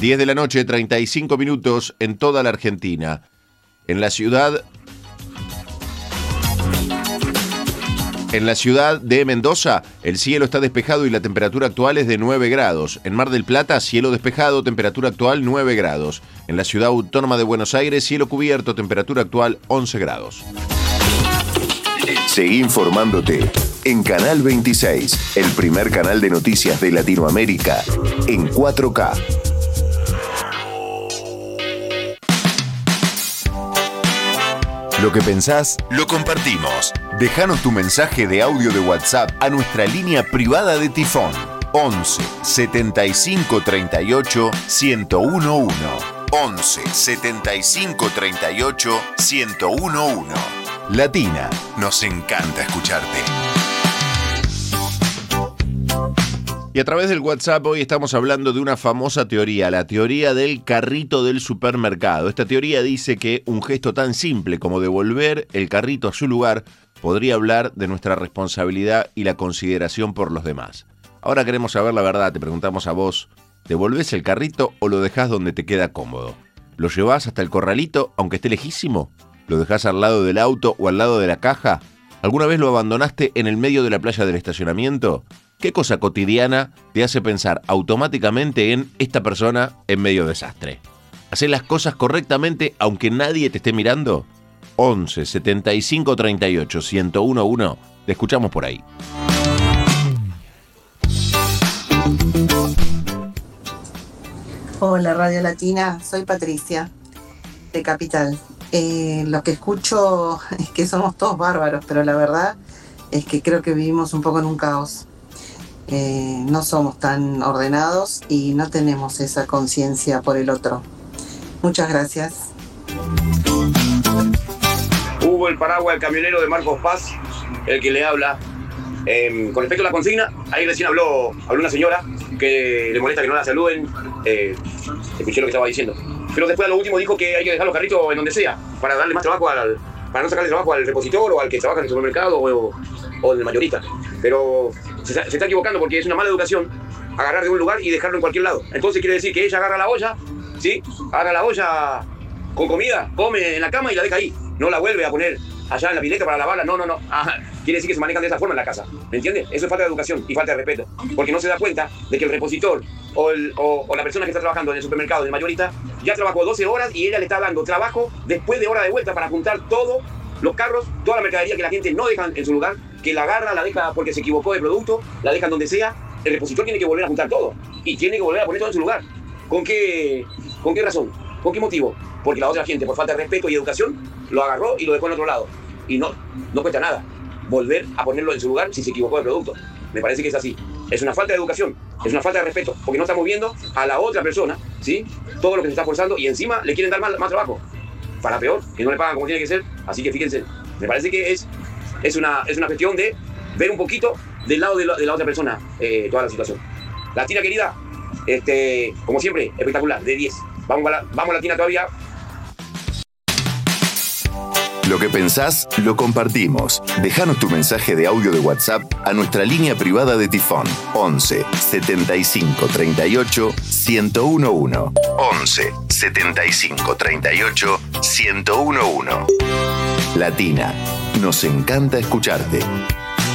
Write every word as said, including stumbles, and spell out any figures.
diez de la noche, treinta y cinco minutos en toda la Argentina. En la ciudad... En la ciudad de Mendoza, el cielo está despejado y la temperatura actual es de nueve grados. En Mar del Plata, cielo despejado, temperatura actual nueve grados. En la ciudad autónoma de Buenos Aires, cielo cubierto, temperatura actual once grados. Seguí informándote en Canal veintiséis, el primer canal de noticias de Latinoamérica, en cuatro K. Lo que pensás, lo compartimos. Déjanos tu mensaje de audio de WhatsApp a nuestra línea privada de Tifón. once setenta y cinco treinta y ocho ciento uno. once setenta y cinco treinta y ocho ciento uno. Latina, nos encanta escucharte. Y a través del WhatsApp hoy estamos hablando de una famosa teoría, la teoría del carrito del supermercado. Esta teoría dice que un gesto tan simple como devolver el carrito a su lugar podría hablar de nuestra responsabilidad y la consideración por los demás. Ahora queremos saber la verdad, te preguntamos a vos, ¿devolvés el carrito o lo dejás donde te queda cómodo? ¿Lo llevás hasta el corralito aunque esté lejísimo? ¿Lo dejás al lado del auto o al lado de la caja? ¿Alguna vez lo abandonaste en el medio de la playa del estacionamiento? ¿Qué cosa cotidiana te hace pensar automáticamente en esta persona en medio desastre? ¿Hacés las cosas correctamente aunque nadie te esté mirando? once setenta y cinco treinta y ocho ciento uno. Te escuchamos por ahí. Hola Radio Latina, soy Patricia, de Capital. Eh, lo que escucho es que somos todos bárbaros, pero la verdad es que creo que vivimos un poco en un caos. Eh, no somos tan ordenados y no tenemos esa conciencia por el otro. Muchas gracias. Hugo, el paraguas, el camionero de Marcos Paz, el que le habla. Eh, con respecto a la consigna, ahí recién habló, habló una señora que le molesta que no la saluden. Eh, escuché lo que estaba diciendo. Pero después a lo último dijo que hay que dejar los carritos en donde sea para darle más trabajo al, para no sacarle trabajo al repositor o al que trabaja en el supermercado o, o del mayorista. Pero se, se está equivocando porque es una mala educación agarrar de un lugar y dejarlo en cualquier lado. Entonces quiere decir que ella agarra la olla, ¿sí? Agarra la olla con comida, come en la cama y la deja ahí. No la vuelve a poner allá en la pileta para lavarla. No, no, no. Ajá. Quiere decir que se manejan de esa forma en la casa. ¿Me entiendes? Eso es falta de educación y falta de respeto. Porque no se da cuenta de que el repositor o, el, o, o la persona que está trabajando en el supermercado, del mayorista, ya trabajó doce horas y ella le está dando trabajo después de hora de vuelta para juntar todos los carros, toda la mercadería que la gente no deja en su lugar, que la agarra, la deja porque se equivocó de producto, la dejan donde sea. El repositor tiene que volver a juntar todo y tiene que volver a poner todo en su lugar. ¿Con qué, con qué razón? ¿Con qué motivo? Porque la otra gente, por falta de respeto y educación, lo agarró y lo dejó en otro lado. Y no, no cuesta nada volver a ponerlo en su lugar si se equivocó de producto. Me parece que es así. Es una falta de educación, es una falta de respeto, porque no estamos viendo a la otra persona, ¿sí? Todo lo que se está forzando y encima le quieren dar más, más trabajo. Para peor, que no le pagan como tiene que ser. Así que fíjense, me parece que es, es, una, es una cuestión de ver un poquito del lado de la, de la otra persona eh, toda la situación. Latina querida, este, como siempre, espectacular, de diez. Vamos, a la, vamos Latina todavía. Lo que pensás, lo compartimos. Déjanos tu mensaje de audio de WhatsApp a nuestra línea privada de Tifón. once setenta y cinco treinta y ocho ciento uno. once setenta y cinco treinta y ocho ciento uno. Latina, nos encanta escucharte.